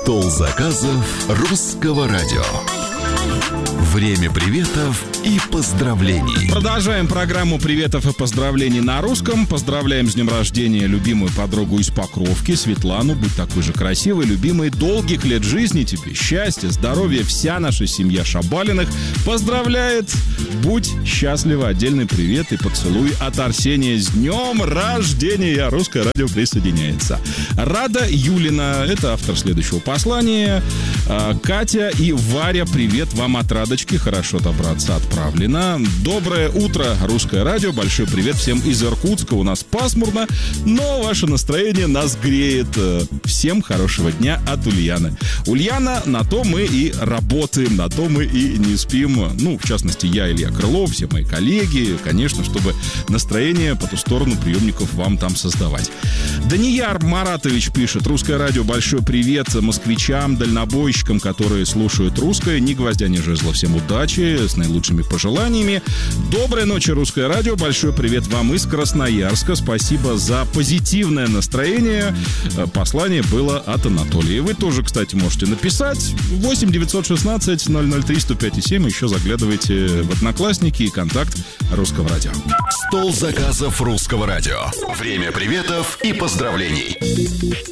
Стол заказов русского радио. Время приветов и поздравлений. Продолжаем программу приветов и поздравлений на русском. Поздравляем с днем рождения любимую подругу из Покровки, Светлану. Будь такой же красивой, любимой. Долгих лет жизни тебе, счастья, здоровья. Вся наша семья Шабалиных поздравляет. Будь счастлива. Отдельный привет и поцелуй от Арсения. С днем рождения! Русское радио присоединяется. Рада Юлина, это автор следующего послания. Катя и Варя, привет вам от Радочки. Хорошо добраться, отправлено. Доброе утро, русское радио. Большой привет всем из Иркутска. У нас пасмурно, но ваше настроение нас греет. Всем хорошего дня от Ульяны. Ульяна, на то мы и работаем, на то мы и не спим. Ну, в частности, я, Илья Крылов, все мои коллеги, конечно, чтобы настроение по ту сторону приемников вам там создавать. Данияр Маратович пишет: русское радио, большой привет москвичам, дальнобойщикам, которые слушают русское. Ни гвоздя, ни жезла. Всем удачи, с наилучшими пожеланиями. Доброй ночи, русское радио. Большой привет вам из Красноярска. Спасибо за позитивное настроение. Послание было от Анатолия. Вы тоже, кстати, можете написать 8 916 003 105 7. Еще заглядывайте в Одноклассники и контакт русского радио. Стол заказов русского радио. Время приветов и поздравлений.